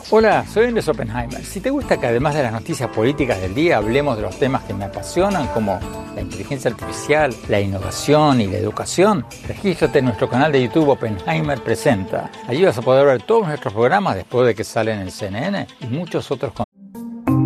Hola, soy Andrés Oppenheimer. Si te gusta que además de las noticias políticas del día hablemos de los temas que me apasionan como la inteligencia artificial, la innovación y la educación, regístrate en nuestro canal de YouTube Oppenheimer Presenta. Allí vas a poder ver todos nuestros programas después de que salen en CNN y muchos otros contenidos.